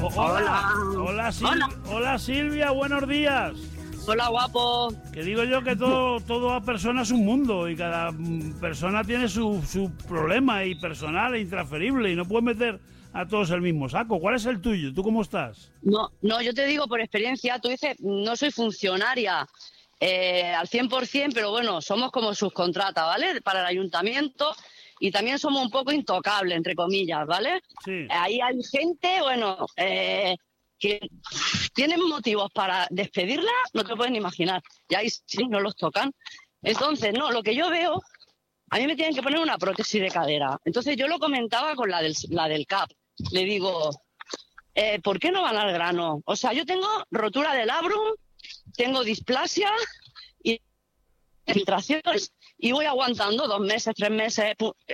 Hola. Hola Silvia, buenos días. Hola, guapo. Que digo yo que toda persona es un mundo y cada persona tiene su problema y personal e intransferible y no puedes meter a todos el mismo saco. ¿Cuál es el tuyo? ¿Tú cómo estás? No, yo te digo por experiencia, tú dices, no soy funcionaria al 100%, pero bueno, somos como subcontrata, ¿vale? Para el ayuntamiento y también somos un poco intocables, entre comillas, ¿vale? Sí. Ahí hay gente, bueno, que tienen motivos para despedirla, no te pueden imaginar. Y ahí sí, no los tocan. Entonces, no, lo que yo veo, a mí me tienen que poner una prótesis de cadera. Entonces yo lo comentaba con la del CAP. Le digo, ¿por qué no van al grano? O sea, yo tengo rotura del labrum, tengo displasia y filtraciones y voy aguantando 2 meses, 3 meses.